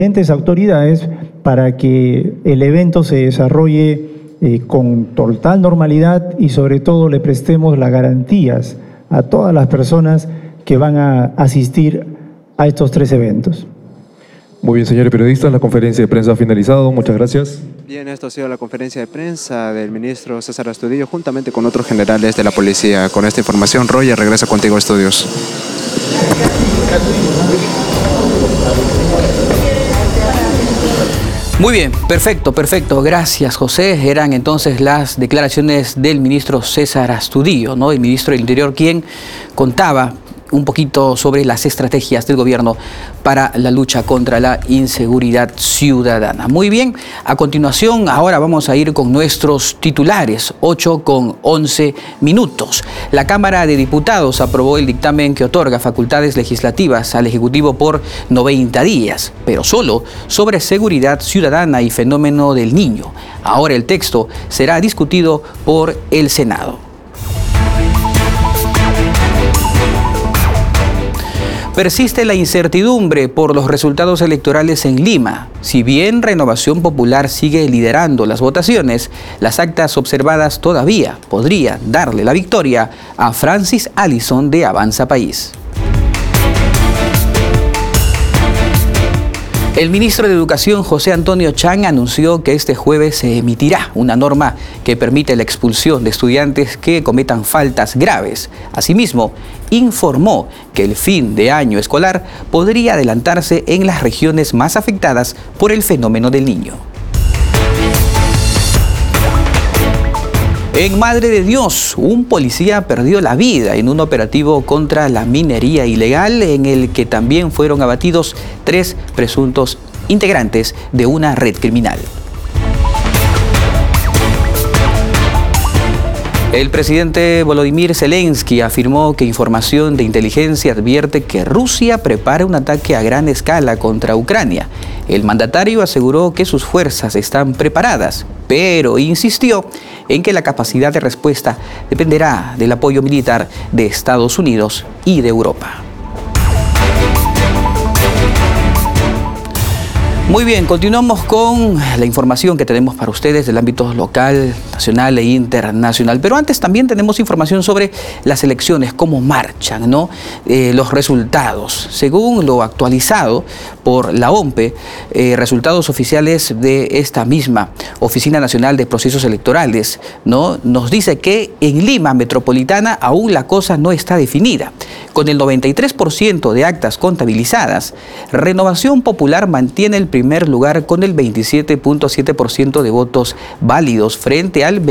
autoridades para que el evento se desarrolle con total normalidad y sobre todo le prestemos las garantías a todas las personas que van a asistir a estos 3 eventos. Muy bien, señores periodistas, la conferencia de prensa ha finalizado. Muchas gracias. Bien, esto ha sido la conferencia de prensa del ministro César Astudillo juntamente con otros generales de la policía. Con esta información, Roger, regresa contigo a estudios. Muy bien, perfecto. Gracias, José. Eran entonces las declaraciones del ministro César Astudillo, ¿no? El ministro del Interior, quien contaba un poquito sobre las estrategias del gobierno para la lucha contra la inseguridad ciudadana. Muy bien, a continuación ahora vamos a ir con nuestros titulares, 8:11. La Cámara de Diputados aprobó el dictamen que otorga facultades legislativas al Ejecutivo por 90 días, pero solo sobre seguridad ciudadana y fenómeno del niño. Ahora el texto será discutido por el Senado. Persiste la incertidumbre por los resultados electorales en Lima. Si bien Renovación Popular sigue liderando las votaciones, las actas observadas todavía podrían darle la victoria a Francis Allison de Avanza País. El ministro de Educación, José Antonio Chang, anunció que este jueves se emitirá una norma que permite la expulsión de estudiantes que cometan faltas graves. Asimismo, informó que el fin de año escolar podría adelantarse en las regiones más afectadas por el fenómeno del niño. En Madre de Dios, un policía perdió la vida en un operativo contra la minería ilegal en el que también fueron abatidos 3 presuntos integrantes de una red criminal. El presidente Volodymyr Zelensky afirmó que información de inteligencia advierte que Rusia prepara un ataque a gran escala contra Ucrania. El mandatario aseguró que sus fuerzas están preparadas, pero insistió en que la capacidad de respuesta dependerá del apoyo militar de Estados Unidos y de Europa. Muy bien, continuamos con la información que tenemos para ustedes del ámbito local, nacional e internacional. Pero antes también tenemos información sobre las elecciones, cómo marchan, ¿no? Los resultados. Según lo actualizado por la OMPE, resultados oficiales de esta misma Oficina Nacional de Procesos Electorales, ¿no? Nos dice que en Lima Metropolitana aún la cosa no está definida. Con el 93% de actas contabilizadas, Renovación Popular mantiene el primer lugar con el 27.7% de votos válidos frente al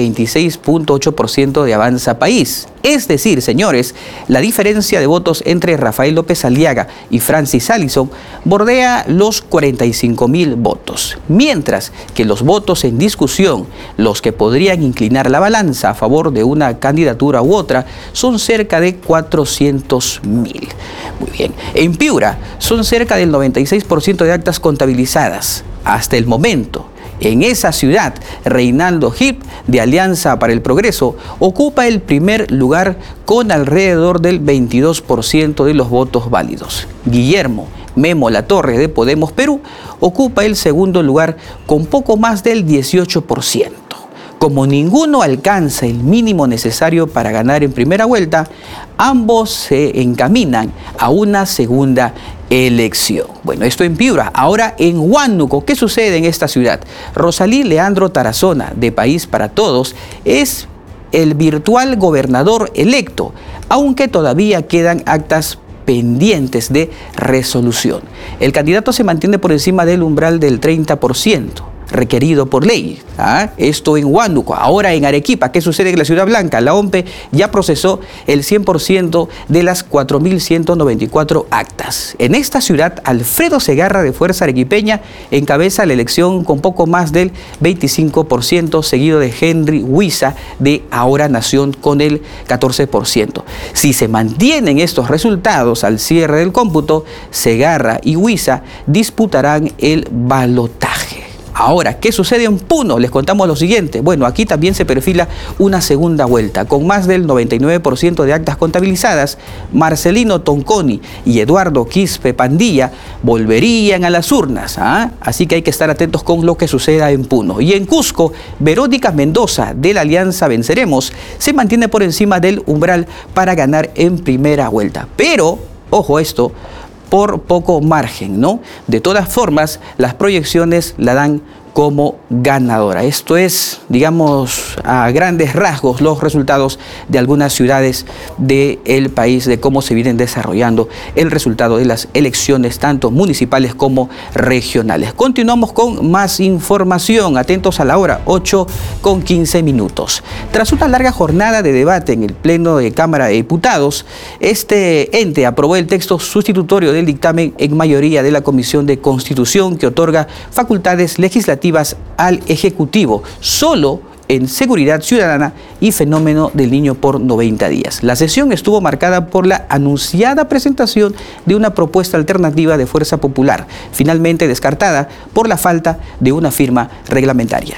26.8% de Avanza País. Es decir, señores, la diferencia de votos entre Rafael López Aliaga y Francis Allison bordea los 45.000 votos, mientras que los votos en discusión, los que podrían inclinar la balanza a favor de una candidatura u otra, son cerca de 400.000. Muy bien. En Piura son cerca del 96% de actas contabilizadas. Hasta el momento, en esa ciudad, Reinaldo Hip, de Alianza para el Progreso, ocupa el primer lugar con alrededor del 22% de los votos válidos. Guillermo Memo Latorre, de Podemos Perú, ocupa el segundo lugar con poco más del 18%. Como ninguno alcanza el mínimo necesario para ganar en primera vuelta, ambos se encaminan a una segunda elección. Bueno, esto en Piura. Ahora en Huánuco, ¿qué sucede en esta ciudad? Rosalí Leandro Tarazona, de País para Todos, es el virtual gobernador electo, aunque todavía quedan actas pendientes de resolución. El candidato se mantiene por encima del umbral del 30%. Requerido por ley. Esto en Huánuco. Ahora en Arequipa, ¿qué sucede en la Ciudad Blanca? La OMPE ya procesó el 100% de las 4.194 actas. En esta ciudad, Alfredo Segarra, de Fuerza Arequipeña, encabeza la elección con poco más del 25%, seguido de Henry Huiza, de Ahora Nación, con el 14%. Si se mantienen estos resultados al cierre del cómputo, Segarra y Huiza disputarán el balotaje. Ahora, ¿qué sucede en Puno? Les contamos lo siguiente. Bueno, aquí también se perfila una segunda vuelta. Con más del 99% de actas contabilizadas, Marcelino Tonconi y Eduardo Quispe Pandilla volverían a las urnas. Así que hay que estar atentos con lo que suceda en Puno. Y en Cusco, Verónica Mendoza, de la Alianza Venceremos, se mantiene por encima del umbral para ganar en primera vuelta. Pero, ojo esto, por poco margen, ¿no? De todas formas, las proyecciones la dan como ganadora. Esto es, digamos, a grandes rasgos los resultados de algunas ciudades del país, de cómo se vienen desarrollando el resultado de las elecciones, tanto municipales como regionales. Continuamos con más información. Atentos a la hora, 8:15. Tras una larga jornada de debate en el Pleno de Cámara de Diputados, este ente aprobó el texto sustitutorio del dictamen en mayoría de la Comisión de Constitución, que otorga facultades legislativas al Ejecutivo solo en seguridad ciudadana y fenómeno del niño por 90 días. La sesión estuvo marcada por la anunciada presentación de una propuesta alternativa de Fuerza Popular, finalmente descartada por la falta de una firma reglamentaria.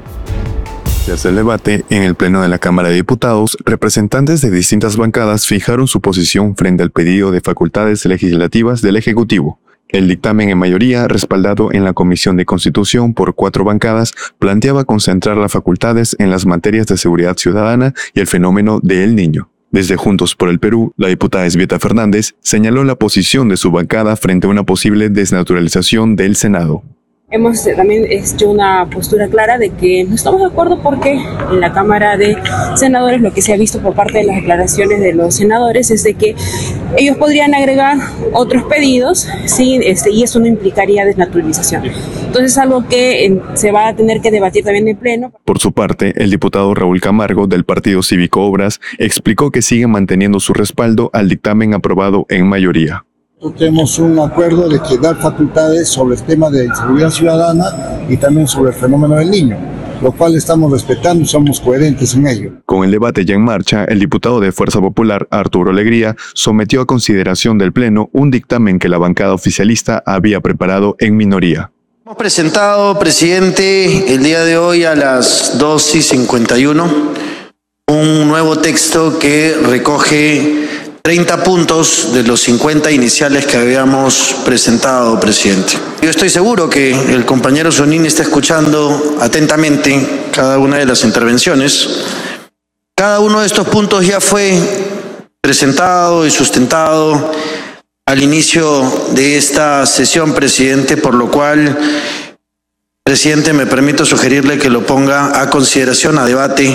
Tras el debate en el Pleno de la Cámara de Diputados, representantes de distintas bancadas fijaron su posición frente al pedido de facultades legislativas del Ejecutivo. El dictamen en mayoría, respaldado en la Comisión de Constitución por 4 bancadas, planteaba concentrar las facultades en las materias de seguridad ciudadana y el fenómeno del niño. Desde Juntos por el Perú, la diputada Esbieta Fernández señaló la posición de su bancada frente a una posible desnaturalización del Senado. Hemos también hecho una postura clara de que no estamos de acuerdo porque en la Cámara de Senadores lo que se ha visto por parte de las declaraciones de los senadores es de que ellos podrían agregar otros pedidos y eso no implicaría desnaturalización. Entonces es algo que se va a tener que debatir también en Pleno. Por su parte, el diputado Raúl Camargo del Partido Cívico Obras explicó que siguen manteniendo su respaldo al dictamen aprobado en mayoría. Tenemos un acuerdo de que dar facultades sobre el tema de seguridad ciudadana y también sobre el fenómeno del niño, lo cual estamos respetando y somos coherentes en ello. Con el debate ya en marcha, el diputado de Fuerza Popular, Arturo Alegría, sometió a consideración del Pleno un dictamen que la bancada oficialista había preparado en minoría. Hemos presentado, presidente, el día de hoy a las 2:51, un nuevo texto que recoge 30 puntos de los 50 iniciales que habíamos presentado, presidente. Yo estoy seguro que el compañero Zonini está escuchando atentamente cada una de las intervenciones. Cada uno de estos puntos ya fue presentado y sustentado al inicio de esta sesión, presidente, por lo cual, presidente, me permito sugerirle que lo ponga a consideración, a debate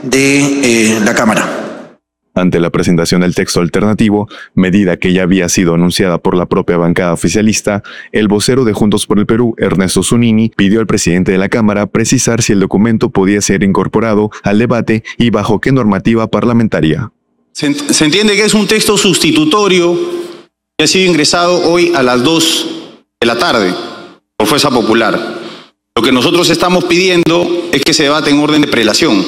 de la Cámara. Ante la presentación del texto alternativo, medida que ya había sido anunciada por la propia bancada oficialista, el vocero de Juntos por el Perú, Ernesto Zunini, pidió al presidente de la Cámara precisar si el documento podía ser incorporado al debate y bajo qué normativa parlamentaria. Se entiende que es un texto sustitutorio que ha sido ingresado hoy a las 2 de la tarde por Fuerza Popular. Lo que nosotros estamos pidiendo es que se debate en orden de prelación.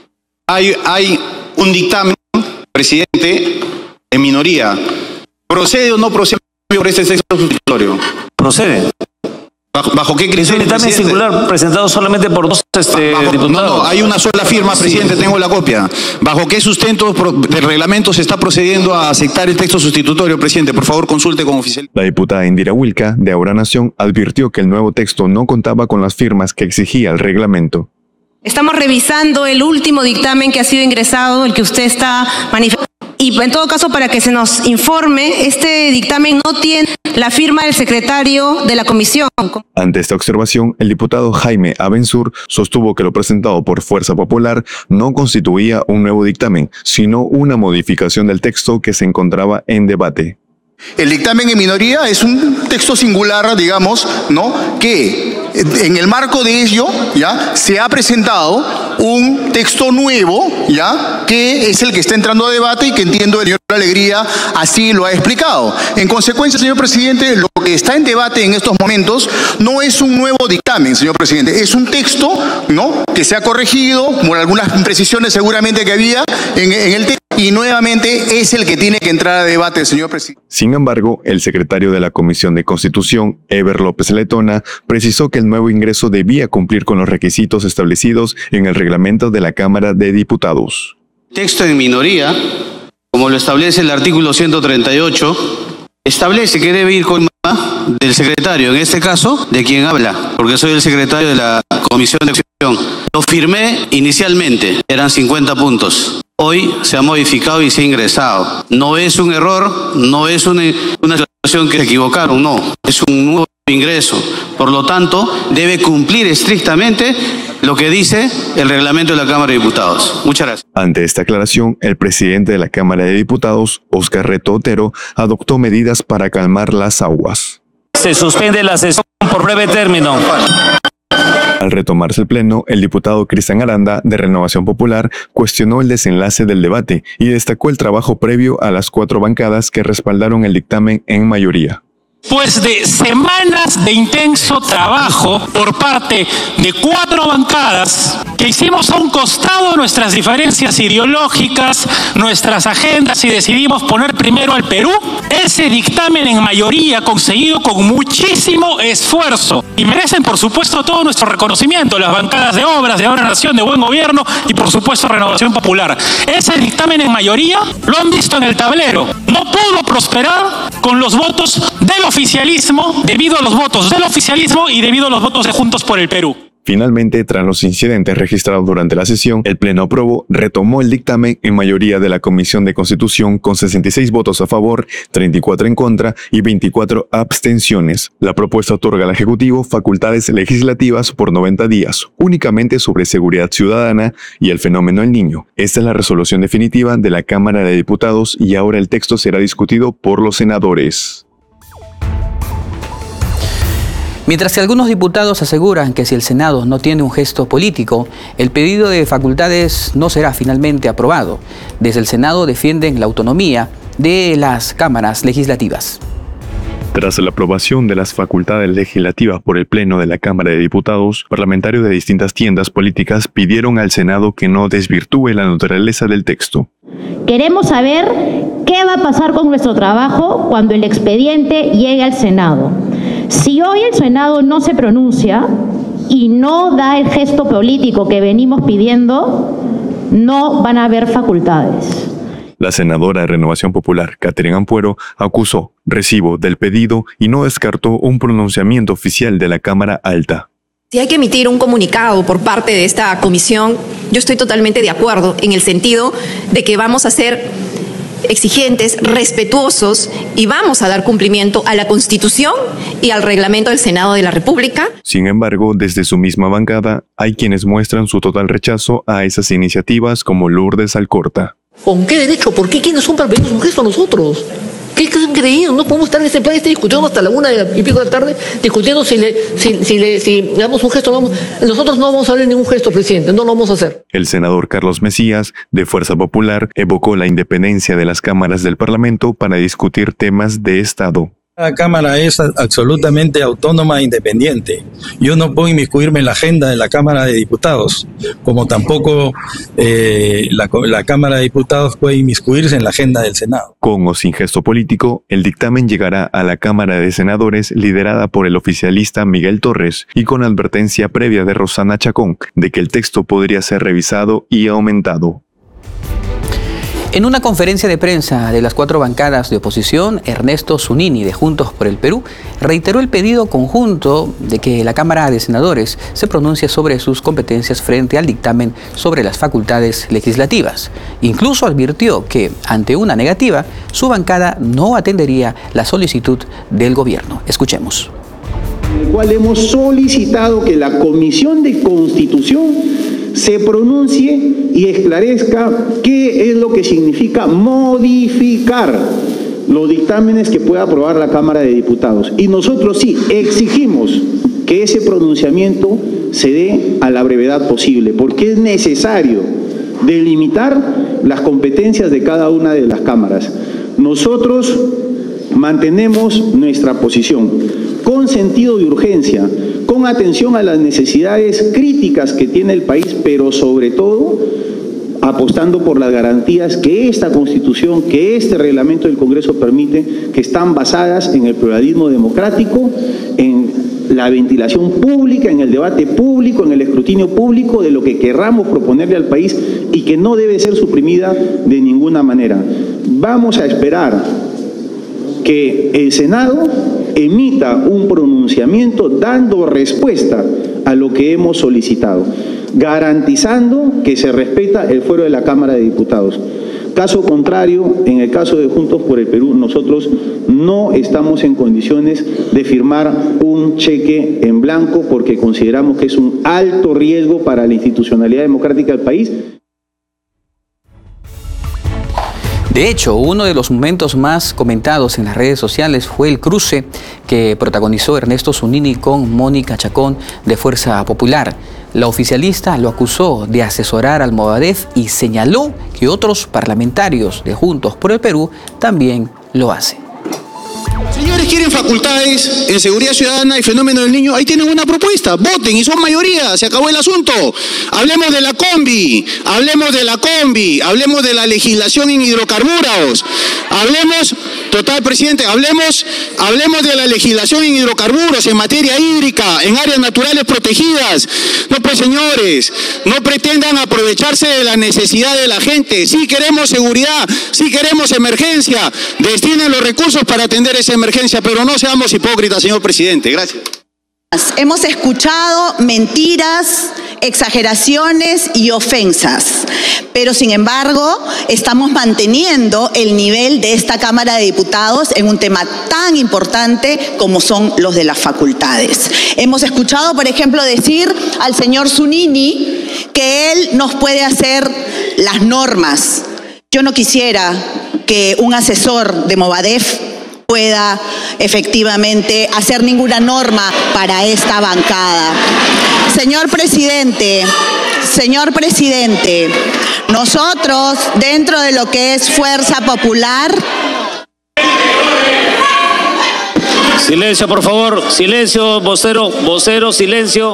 Hay un dictamen, presidente, en minoría. ¿Procede o no procede por este texto sustitutorio? Procede. ¿Bajo qué criterio? Es un dictamen singular presentado solamente por 2 diputados. No, hay una sola firma, presidente, sí. Tengo la copia. ¿Bajo qué sustento del reglamento se está procediendo a aceptar el texto sustitutorio, presidente? Por favor, consulte con oficial. La diputada Indira Wilca, de Ahora Nación, advirtió que el nuevo texto no contaba con las firmas que exigía el reglamento. Estamos revisando el último dictamen que ha sido ingresado, el que usted está manifestando. Y en todo caso, para que se nos informe, este dictamen no tiene la firma del secretario de la comisión. Ante esta observación, el diputado Jaime Abensur sostuvo que lo presentado por Fuerza Popular no constituía un nuevo dictamen, sino una modificación del texto que se encontraba en debate. El dictamen en minoría es un texto singular, digamos, ¿no? Que en el marco de ello, ya, se ha presentado un texto nuevo, ya, que es el que está entrando a debate y que entiendo el señor Alegría así lo ha explicado. En consecuencia, señor presidente, lo que está en debate en estos momentos no es un nuevo dictamen, señor presidente, es un texto, ¿no?, que se ha corregido por algunas imprecisiones seguramente que había en el texto. y nuevamente es el que tiene que entrar a debate, señor presidente. Sin embargo, el secretario de la Comisión de Constitución, Eber López Letona, precisó que el nuevo ingreso debía cumplir con los requisitos establecidos en el reglamento de la Cámara de Diputados. Texto en minoría, como lo establece el artículo 138, establece que debe ir con del secretario, en este caso, de quien habla, porque soy el secretario de la Comisión de Constitución. Lo firmé inicialmente, eran 50 puntos. Hoy se ha modificado y se ha ingresado. No es un error, no es una situación que se equivocaron, no. Es un nuevo ingreso. Por lo tanto, debe cumplir estrictamente lo que dice el reglamento de la Cámara de Diputados. Muchas gracias. Ante esta aclaración, el presidente de la Cámara de Diputados, Óscar Reto Otero, adoptó medidas para calmar las aguas. Se suspende la sesión por breve término. Al retomarse el pleno, el diputado Cristian Aranda, de Renovación Popular, cuestionó el desenlace del debate y destacó el trabajo previo a las 4 bancadas que respaldaron el dictamen en mayoría. Pues de semanas de intenso trabajo por parte de 4 bancadas que hicimos a un costado nuestras diferencias ideológicas, nuestras agendas y decidimos poner primero al Perú, ese dictamen en mayoría conseguido con muchísimo esfuerzo y merecen por supuesto todo nuestro reconocimiento, las bancadas de Obras, de Ahora Nación, de Buen Gobierno y por supuesto Renovación Popular. Ese dictamen en mayoría lo han visto en el tablero, no pudo prosperar con los votos del oficialismo, debido a los votos del oficialismo y debido a los votos de Juntos por el Perú. Finalmente, tras los incidentes registrados durante la sesión, el Pleno aprobó, retomó el dictamen en mayoría de la Comisión de Constitución con 66 votos a favor, 34 en contra y 24 abstenciones. La propuesta otorga al Ejecutivo facultades legislativas por 90 días, únicamente sobre seguridad ciudadana y el fenómeno del niño. Esta es la resolución definitiva de la Cámara de Diputados y ahora el texto será discutido por los senadores. Mientras que algunos diputados aseguran que si el Senado no tiene un gesto político, el pedido de facultades no será finalmente aprobado. Desde el Senado defienden la autonomía de las cámaras legislativas. Tras la aprobación de las facultades legislativas por el Pleno de la Cámara de Diputados, parlamentarios de distintas tiendas políticas pidieron al Senado que no desvirtúe la naturaleza del texto. Queremos saber qué va a pasar con nuestro trabajo cuando el expediente llegue al Senado. Si hoy el Senado no se pronuncia y no da el gesto político que venimos pidiendo, no van a haber facultades. La senadora de Renovación Popular, Catherine Ampuero, acusó recibo del pedido y no descartó un pronunciamiento oficial de la Cámara Alta. Si hay que emitir un comunicado por parte de esta comisión, yo estoy totalmente de acuerdo en el sentido de que vamos a ser exigentes, respetuosos y vamos a dar cumplimiento a la Constitución y al reglamento del Senado de la República. Sin embargo, desde su misma bancada, hay quienes muestran su total rechazo a esas iniciativas como Lourdes Alcorta. ¿Con qué derecho? ¿Por qué? ¿Quiénes son para pedirnos un gesto a nosotros? ¿Qué han creído? No podemos estar en este país discutiendo hasta la 1:00 de la tarde, discutiendo si le damos un gesto. Nosotros no vamos a darle ningún gesto, presidente, no lo vamos a hacer. El senador Carlos Mesías, de Fuerza Popular, evocó la independencia de las cámaras del Parlamento para discutir temas de Estado. La Cámara es absolutamente autónoma e independiente. Yo no puedo inmiscuirme en la agenda de la Cámara de Diputados, como tampoco la Cámara de Diputados puede inmiscuirse en la agenda del Senado. Con o sin gesto político, el dictamen llegará a la Cámara de Senadores liderada por el oficialista Miguel Torres y con advertencia previa de Rosana Chacón de que el texto podría ser revisado y aumentado. En una conferencia de prensa de las 4 bancadas de oposición, Ernesto Zunini, de Juntos por el Perú, reiteró el pedido conjunto de que la Cámara de Senadores se pronuncie sobre sus competencias frente al dictamen sobre las facultades legislativas. Incluso advirtió que, ante una negativa, su bancada no atendería la solicitud del gobierno. Escuchemos. En el cual hemos solicitado que la Comisión de Constitución se pronuncie y esclarezca qué es lo que significa modificar los dictámenes que pueda aprobar la Cámara de Diputados. Y nosotros sí exigimos que ese pronunciamiento se dé a la brevedad posible, porque es necesario delimitar las competencias de cada una de las cámaras. Nosotros mantenemos nuestra posición con sentido de urgencia, con atención a las necesidades críticas que tiene el país, pero sobre todo apostando por las garantías que esta Constitución, que este reglamento del Congreso permite, que están basadas en el pluralismo democrático, en la ventilación pública, en el debate público, en el escrutinio público de lo que querramos proponerle al país y que no debe ser suprimida de ninguna manera. Vamos a esperar que el Senado emita un pronunciamiento dando respuesta a lo que hemos solicitado, garantizando que se respeta el fuero de la Cámara de Diputados. Caso contrario, en el caso de Juntos por el Perú, nosotros no estamos en condiciones de firmar un cheque en blanco porque consideramos que es un alto riesgo para la institucionalidad democrática del país. De hecho, uno de los momentos más comentados en las redes sociales fue el cruce que protagonizó Ernesto Zunini con Mónica Chacón de Fuerza Popular. La oficialista lo acusó de asesorar al Movadef y señaló que otros parlamentarios de Juntos por el Perú también lo hacen. Señores, quieren facultades en seguridad ciudadana y fenómeno del niño, ahí tienen una propuesta, voten y son mayoría, se acabó el asunto. Hablemos de la combi, hablemos de la legislación en hidrocarburos, hablemos, total presidente, hablemos de la legislación en hidrocarburos, en materia hídrica, en áreas naturales protegidas. No, pues señores, no pretendan aprovecharse de la necesidad de la gente. Sí queremos seguridad, sí queremos emergencia, destinen los recursos para atender esa emergencia, pero no seamos hipócritas, señor presidente. Gracias. Hemos escuchado mentiras, exageraciones y ofensas, pero sin embargo estamos manteniendo el nivel de esta Cámara de Diputados en un tema tan importante como son los de las facultades. Hemos escuchado, por ejemplo, decir al señor Zunini que él nos puede hacer las normas. Yo no quisiera que un asesor de Movadef pueda efectivamente hacer ninguna norma para esta bancada. Señor presidente, nosotros dentro de lo que es Fuerza Popular... Silencio, por favor, silencio, vocero, silencio.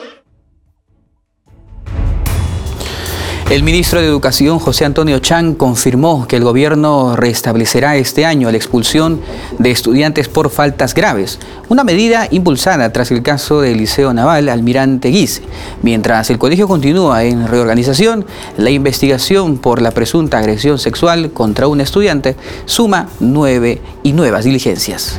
El ministro de Educación, José Antonio Chang, confirmó que el gobierno restablecerá este año la expulsión de estudiantes por faltas graves, una medida impulsada tras el caso del Liceo Naval Almirante Guise. Mientras el colegio continúa en reorganización, la investigación por la presunta agresión sexual contra un estudiante suma 9 nuevas diligencias.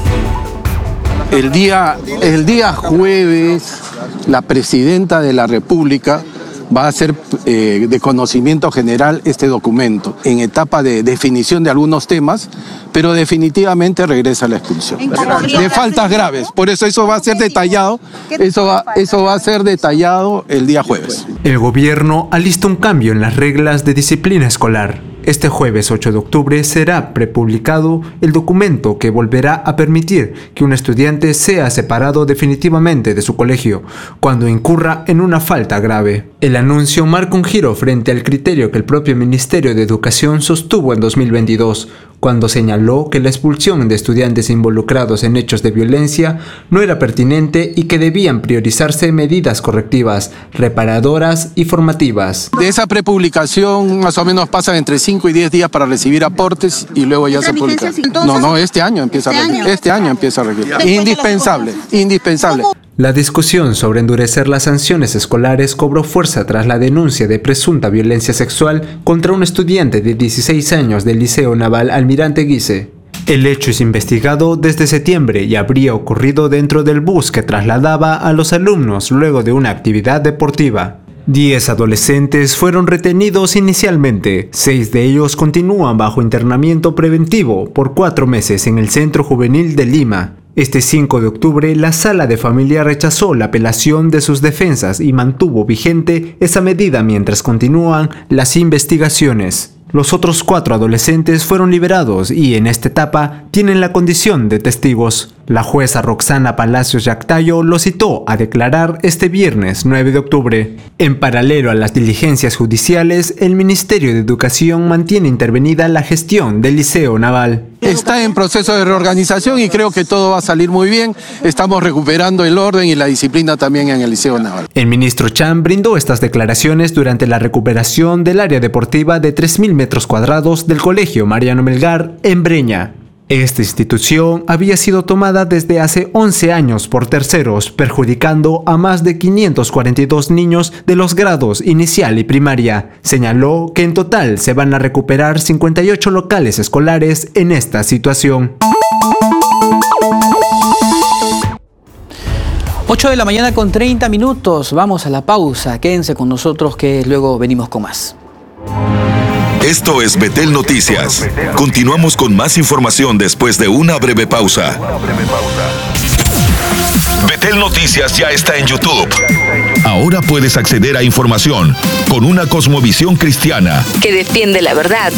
El día jueves, la presidenta de la República va a hacer de conocimiento general este documento en etapa de definición de algunos temas, pero definitivamente regresa a la expulsión de faltas graves. Por eso va a ser detallado, eso va a ser detallado el día jueves. El gobierno alista un cambio en las reglas de disciplina escolar. Este jueves 8 de octubre será prepublicado el documento que volverá a permitir que un estudiante sea separado definitivamente de su colegio cuando incurra en una falta grave. El anuncio marca un giro frente al criterio que el propio Ministerio de Educación sostuvo en 2022, cuando señaló que la expulsión de estudiantes involucrados en hechos de violencia no era pertinente y que debían priorizarse medidas correctivas, reparadoras y formativas. De esa prepublicación más o menos pasan entre 5 y 10 días para recibir aportes y luego ya se publica. No, este año empieza a regir. Indispensable. La discusión sobre endurecer las sanciones escolares cobró fuerza tras la denuncia de presunta violencia sexual contra un estudiante de 16 años del Liceo Naval Almirante Guise. El hecho es investigado desde septiembre y habría ocurrido dentro del bus que trasladaba a los alumnos luego de una actividad deportiva. 10 adolescentes fueron retenidos inicialmente, 6 de ellos continúan bajo internamiento preventivo por 4 meses en el Centro Juvenil de Lima. Este 5 de octubre, la Sala de Familia rechazó la apelación de sus defensas y mantuvo vigente esa medida mientras continúan las investigaciones. Los otros 4 adolescentes fueron liberados y en esta etapa tienen la condición de testigos. La jueza Roxana Palacios Yactayo lo citó a declarar este viernes 9 de octubre. En paralelo a las diligencias judiciales, el Ministerio de Educación mantiene intervenida la gestión del Liceo Naval. Está en proceso de reorganización y creo que todo va a salir muy bien. Estamos recuperando el orden y la disciplina también en el Liceo Naval. El ministro Chan brindó estas declaraciones durante la recuperación del área deportiva de 3.000 metros cuadrados del Colegio Mariano Melgar en Breña. Esta institución había sido tomada desde hace 11 años por terceros, perjudicando a más de 542 niños de los grados inicial y primaria. Señaló que en total se van a recuperar 58 locales escolares en esta situación. 8 de la mañana con 30 minutos. Vamos a la pausa. Quédense con nosotros que luego venimos con más. Esto es Betel Noticias. Continuamos con más información después de una breve pausa. Betel Noticias ya está en YouTube. Ahora puedes acceder a información con una cosmovisión cristiana que defiende la verdad